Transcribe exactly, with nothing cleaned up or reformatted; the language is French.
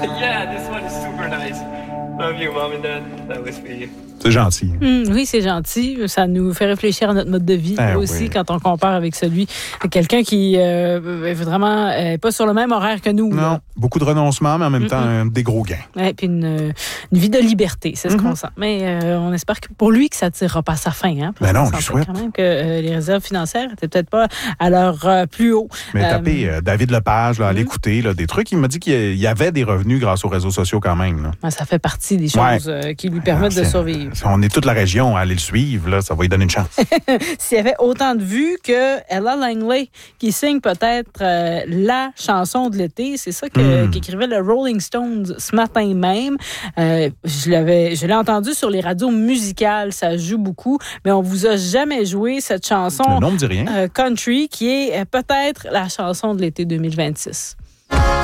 Yeah, this one is super nice. Love you, Mom and Dad. That was for you. C'est gentil. Mmh, oui, c'est gentil. Ça nous fait réfléchir à notre mode de vie eh aussi oui. quand on compare avec celui de quelqu'un qui euh, est vraiment euh, pas sur le même horaire que nous. Non, là. beaucoup de renoncements, mais en même Mm-mm. temps, euh, des gros gains. Ouais, puis une, une vie de liberté, c'est ce Mm-hmm. qu'on sent. Mais euh, on espère que pour lui que ça ne tirera pas sa fin. Hein, Ben non, on on lui sentait souhaite. quand même que euh, les réserves financières étaient peut-être pas à leur euh, plus haut. Mais Euh, tapez euh, David Lepage, là, à mm-hmm. l'écouter, là, des trucs. Il m'a dit qu'il y avait des revenus grâce aux réseaux sociaux quand même. Là. ben, ça fait partie des choses euh, qui lui permettent Alors, de c'est- survivre. Si on est toute la région à aller le suivre, là, ça va lui donner une chance. S'il y avait autant de vues que Ella Langley, qui signe peut-être euh, la chanson de l'été, c'est ça que, Mm. qu'écrivait le Rolling Stones ce matin même. Euh, je l'avais, je l'ai entendu sur les radios musicales, ça joue beaucoup, mais on vous a jamais joué cette Le chanson nom me dit rien. euh, country, qui est euh, peut-être la chanson de l'été deux mille vingt-six.